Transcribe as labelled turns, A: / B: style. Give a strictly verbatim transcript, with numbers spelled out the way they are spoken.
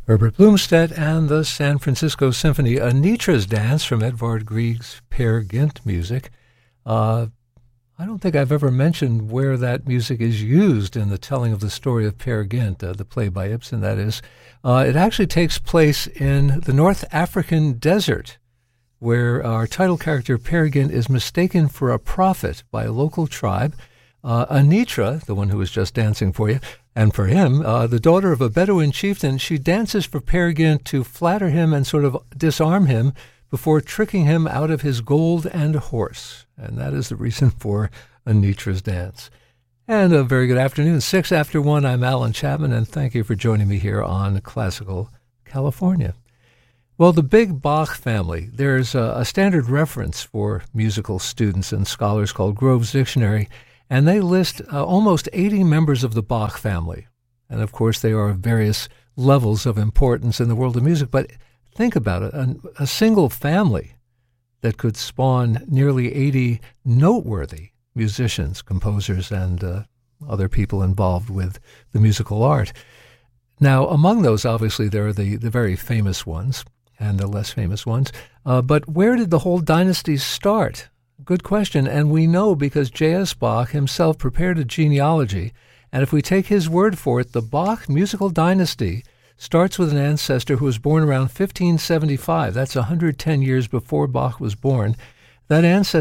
A: Herbert Blomstedt and the San Francisco Symphony, Anitra's Dance from Edvard Grieg's Peer Gynt music. Uh, I don't think I've ever mentioned where that music is used in the telling of the story of Peer Gynt, uh, the play by Ibsen, that is. Uh, it actually takes place in the North African desert, where our title character, Peer Gynt, is mistaken for a prophet by a local tribe. Uh, Anitra, the one who was just dancing for you, and for him, uh, the daughter of a Bedouin chieftain, she dances for Peer Gynt to flatter him and sort of disarm him before tricking him out of his gold and horse. And that is the reason for Anitra's Dance. And a very good afternoon. Six after one, I'm Alan Chapman, and thank you for joining me here on Classical California. Well, the Big Bach family, there's a, a standard reference for musical students and scholars called Grove's Dictionary, and they list uh, almost eighty members of the Bach family. And, of course, they are of various levels of importance in the world of music. But think about it, a, a single family that could spawn nearly eighty noteworthy musicians, composers, and uh, other people involved with the musical art. Now, among those, obviously, there are the, the very famous ones and the less famous ones. Uh, but where did the whole dynasty start? Good question, and we know because J S. Bach himself prepared a genealogy, and if we take his word for it, the Bach musical dynasty starts with an ancestor who was born around fifteen seventy-five. That's one hundred ten years before Bach was born. That ancestor